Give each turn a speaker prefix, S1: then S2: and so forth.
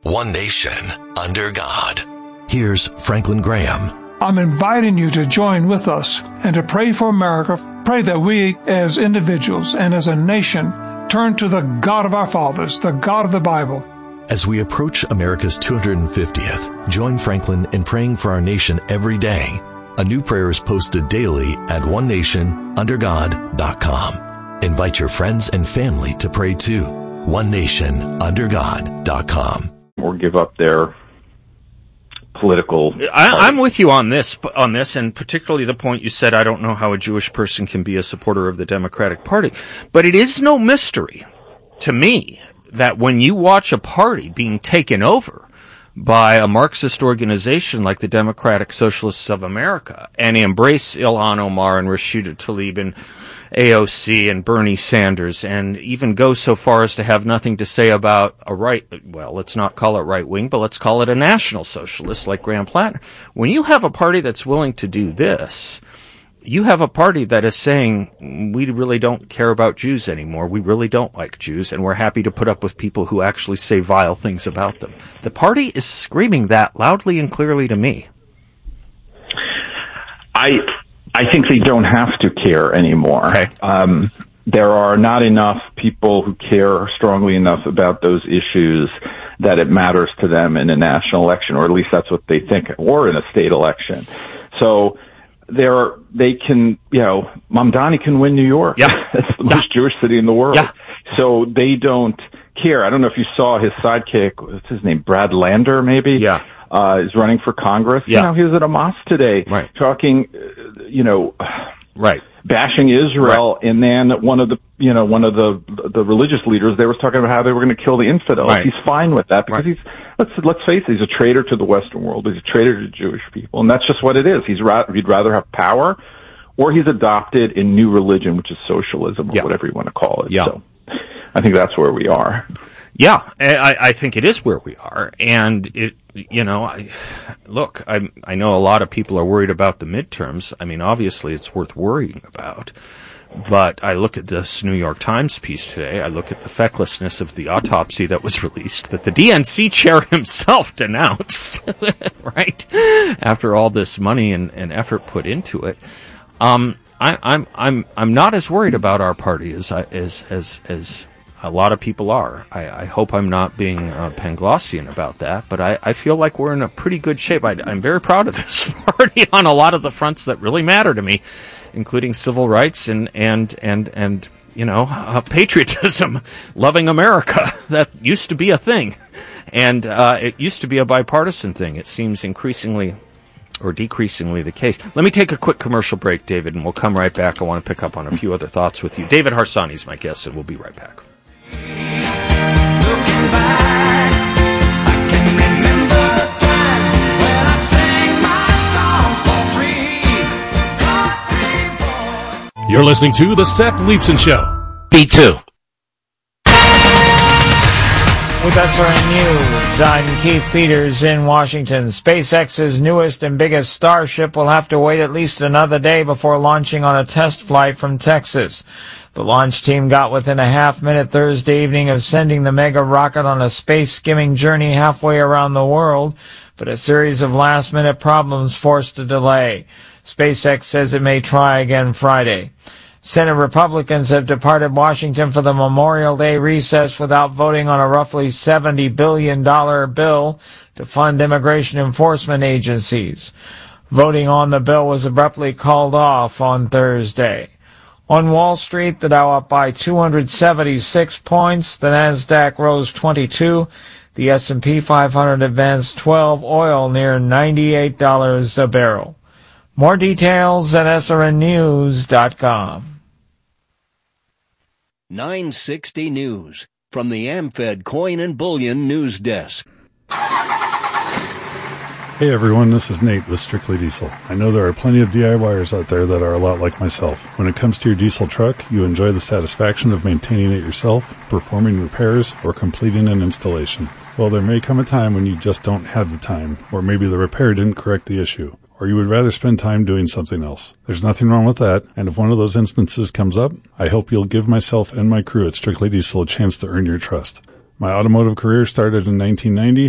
S1: one nation, under God. Here's Franklin Graham.
S2: I'm inviting you to join with us and to pray for America. Pray that we as individuals and as a nation turn to the God of our fathers, the God of the Bible.
S1: As we approach America's 250th, join Franklin in praying for our nation every day. A new prayer is posted daily at onenationundergod.com. Invite your friends and family to pray too. onenationundergod.com.
S3: Or give up their political.
S4: I'm with you on this, and particularly the point you said, I don't know how a Jewish person can be a supporter of the Democratic Party. But it is no mystery to me that when you watch a party being taken over by a Marxist organization like the Democratic Socialists of America and embrace Ilhan Omar and Rashida Tlaib and AOC and Bernie Sanders, and even go so far as to have nothing to say about let's not call it right wing, but let's call it a national socialist like Graham Plattner. When you have a party that's willing to do this, you have a party that is saying, we really don't care about Jews anymore. We really don't like Jews, and we're happy to put up with people who actually say vile things about them. The party is screaming that loudly and clearly to me.
S3: I think they don't have to care anymore.
S4: Okay.
S3: There are not enough people who care strongly enough about those issues that it matters to them in a national election, or at least that's what they think, or in a state election. So they can, Mamdani can win New York.
S4: Yeah.
S3: It's the most Jewish city in the world.
S4: Yeah.
S3: So they don't care. I don't know if you saw his sidekick, what's his name, Brad Lander, maybe?
S4: Yeah.
S3: Is running for Congress.
S4: Yeah.
S3: He was at a mosque today,
S4: right,
S3: talking,
S4: right,
S3: bashing Israel, right, and then one of the religious leaders there was talking about how they were going to kill the infidels.
S4: Right.
S3: He's fine with that because
S4: right,
S3: let's face it, he's a traitor to the Western world. He's a traitor to Jewish people, and that's just what it is. He'd rather have power, or he's adopted a new religion, which is socialism, or
S4: yeah,
S3: whatever you want to call it.
S4: Yeah.
S3: So I think that's where we are.
S4: Yeah, I think it is where we are, and I know a lot of people are worried about the midterms. I mean, obviously it's worth worrying about, but I look at this New York Times piece today, I look at the fecklessness of the autopsy that was released, that the DNC chair himself denounced, right, after all this money and effort put into it. I'm not as worried about our party as a lot of people are. I hope I'm not being Panglossian about that, but I feel like we're in a pretty good shape. I'm very proud of this party on a lot of the fronts that really matter to me, including civil rights and patriotism, loving America. That used to be a thing, and it used to be a bipartisan thing. It seems increasingly or decreasingly the case. Let me take a quick commercial break, David, and we'll come right back. I want to pick up on a few other thoughts with you. David Harsanyi is my guest, and we'll be right back.
S5: Looking back, I can remember the time when I sang my songs for free.
S6: You're listening to The Seth Leibsohn Show.
S7: B2.
S8: With SRN News, I'm Keith Peters in Washington. SpaceX's newest and biggest Starship will have to wait at least another day before launching on a test flight from Texas. The launch team got within a half-minute Thursday evening of sending the mega rocket on a space-skimming journey halfway around the world, but a series of last-minute problems forced a delay. SpaceX says it may try again Friday. Senate Republicans have departed Washington for the Memorial Day recess without voting on a roughly $70 billion bill to fund immigration enforcement agencies. Voting on the bill was abruptly called off on Thursday. On Wall Street, the Dow up by 276 points, the Nasdaq rose 22, the S&P 500 advanced 12, oil near $98 a barrel. More details at srnnews.com.
S9: 960 News from the AmFed Coin and Bullion News Desk.
S10: Hey everyone, this is Nate with Strictly Diesel. I know there are plenty of DIYers out there that are a lot like myself. When it comes to your diesel truck, you enjoy the satisfaction of maintaining it yourself, performing repairs, or completing an installation. Well, there may come a time when you just don't have the time, or maybe the repair didn't correct the issue, or you would rather spend time doing something else. There's nothing wrong with that, and if one of those instances comes up, I hope you'll give myself and my crew at Strictly Diesel a chance to earn your trust. My automotive career started in 1990.